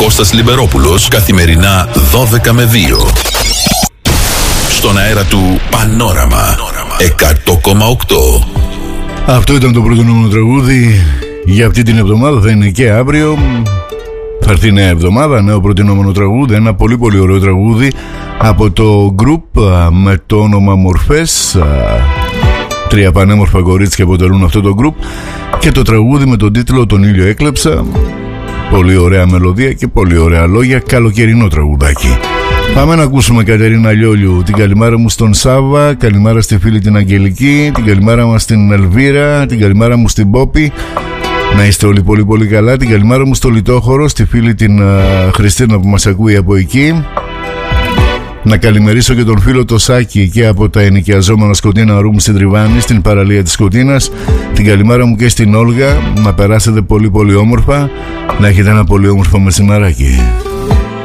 Κώστας Λιμπερόπουλος, καθημερινά 12 με 2. Στον αέρα του Πανόραμα 100,8. Αυτό ήταν το προτινόμενο τραγούδι για αυτή την εβδομάδα. Θα είναι και αύριο. Θα έρθει νέα εβδομάδα, νέο προτινόμενο τραγούδι. Ένα πολύ πολύ ωραίο τραγούδι από το group με το όνομα Μορφές. 3 πανέμορφα κορίτσια αποτελούν αυτό το group. Και το τραγούδι με τον τίτλο «Τον ήλιο έκλεψα». Πολύ ωραία μελωδία και πολύ ωραία λόγια. Καλοκαιρινό τραγουδάκι. Πάμε να ακούσουμε Κατερίνα Λιόλιου. Την καλημέρα μου στον Σάβα. Καλημέρα στη φίλη την Αγγελική. Την καλημέρα μας στην Ελβίρα. Την καλημέρα μου στην Πόπη. Να είστε όλοι πολύ πολύ καλά. Την καλημέρα μου στο Λιτόχωρο, στη φίλη την Χριστίνα που μας ακούει από εκεί. Να καλημερίσω και τον φίλο το Σάκη και από τα ενοικιαζόμενα Σκοτίνα Room στην Τριβάνη, στην παραλία της Σκοτίνας. Την καλημέρα μου και στην Όλγα. Να περάσετε πολύ πολύ όμορφα. Να έχετε ένα πολύ όμορφο μεσημεράκι.